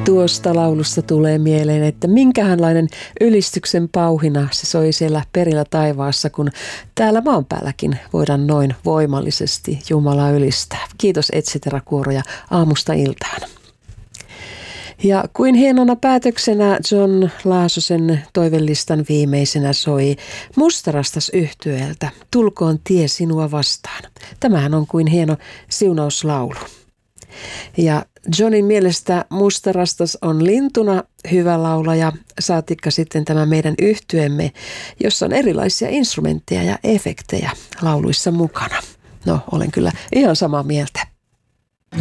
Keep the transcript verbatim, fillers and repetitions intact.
Tuosta laulusta tulee mieleen, että minkähänlainen ylistyksen pauhina se soi siellä perillä taivaassa, kun täällä maan päälläkin voidaan noin voimallisesti Jumalaa ylistää. Kiitos Etcetera-kuoro ja aamusta iltaan. Ja kuin hienona päätöksenä John Laasosen toivelistan viimeisenä soi Mustarastas -yhtyeeltä Tulkoon tie sinua vastaan. Tämähän on kuin hieno siunauslaulu. Ja Johnin mielestä Mustarastas on lintuna hyvä laulaja, saatikka sitten tämä meidän yhtyeemme, jossa on erilaisia instrumentteja ja efektejä lauluissa mukana. No, olen kyllä ihan samaa mieltä.